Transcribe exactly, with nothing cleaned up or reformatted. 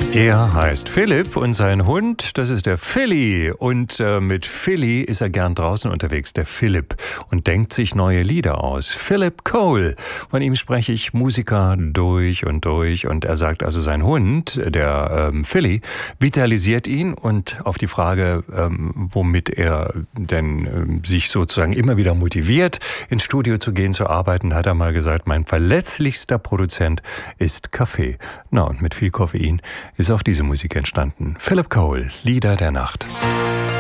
Er heißt Philipp und sein Hund, das ist der Philly. Und äh, mit Philly ist er gern draußen unterwegs, der Philipp, und denkt sich neue Lieder aus. Philip Cole, von ihm spreche ich, Musiker durch und durch. Und er sagt also, sein Hund, der ähm, Philly, vitalisiert ihn. Und auf die Frage, ähm, womit er denn ähm, sich sozusagen immer wieder motiviert, ins Studio zu gehen, zu arbeiten, hat er mal gesagt, mein verletzlichster Produzent ist Kaffee. Na, und mit viel Koffein ist auch diese Musik entstanden. Philip Cole, Lieder der Nacht.